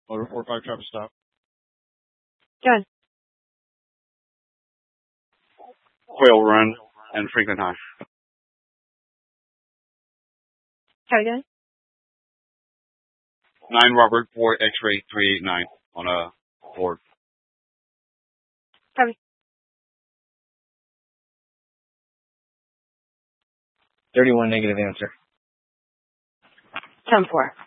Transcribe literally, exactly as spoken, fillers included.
Motor four five, traffic stop. Done. Quail Run and Franklin High. How again? nine Robert four X-ray three eight nine on a board. Copy. thirty-one negative answer. ten four.